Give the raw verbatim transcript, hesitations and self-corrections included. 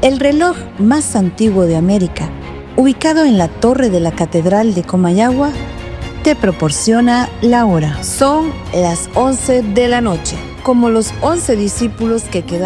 El reloj más antiguo de América, ubicado en la torre de la Catedral de Comayagua, te proporciona la hora. Son las once de la noche, como los once discípulos que quedaron